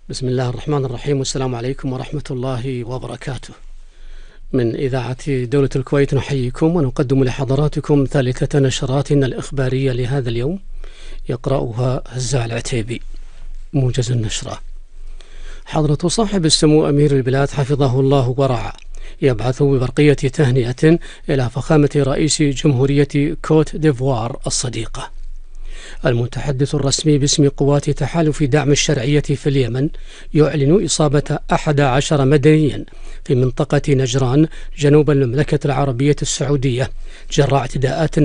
بسم الله الرحمن الرحيم، والسلام عليكم ورحمة الله وبركاته. من إذاعة دولة الكويت نحييكم ونقدم لحضراتكم ثالثة نشراتنا الإخبارية لهذا اليوم، يقرأها هزاع العتيبي. موجز النشرة. حضرة صاحب السمو أمير البلاد حفظه الله ورعاه يبعث ببرقية تهنئة إلى فخامة رئيس جمهورية كوت ديفوار الصديقة. المتحدث الرسمي باسم قوات تحالف دعم الشرعية في اليمن يعلن إصابة 11 مدنيا في منطقة نجران جنوب المملكة العربية السعودية جراء اعتداءات